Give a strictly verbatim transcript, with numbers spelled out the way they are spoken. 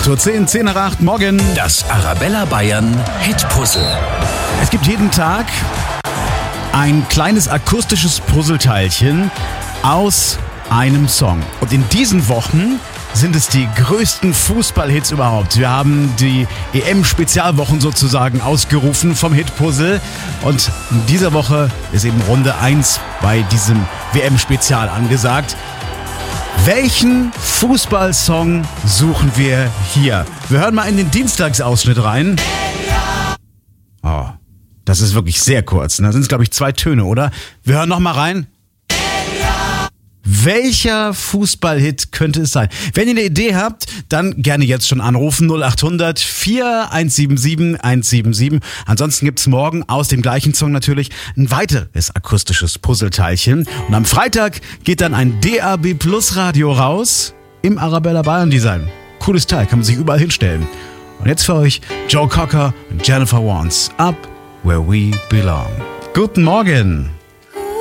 acht Uhr zehn, zehn nach acht, morgen. Das Arabella Bayern Hit-Puzzle. Es gibt jeden Tag ein kleines akustisches Puzzleteilchen aus einem Song. Und in diesen Wochen sind es die größten Fußballhits überhaupt. Wir haben die E M-Spezialwochen sozusagen ausgerufen vom Hit-Puzzle. Und in dieser Woche ist eben Runde eins bei diesem W M-Spezial angesagt. Welchen Fußballsong suchen wir hier? Wir hören mal in den Dienstagsausschnitt rein. Oh, das ist wirklich sehr kurz. Da sind es, glaube ich, zwei Töne, oder? Wir hören noch mal rein. Welcher Fußballhit könnte es sein? Wenn ihr eine Idee habt, dann gerne jetzt schon anrufen. null acht hundert, vier eins sieben sieben, eins sieben sieben. Ansonsten gibt's morgen aus dem gleichen Song natürlich ein weiteres akustisches Puzzleteilchen. Und am Freitag geht dann ein D A B Plus Radio raus im Arabella Bayern Design. Cooles Teil, kann man sich überall hinstellen. Und jetzt für euch Joe Cocker und Jennifer Warnes. Up Where We Belong. Guten Morgen.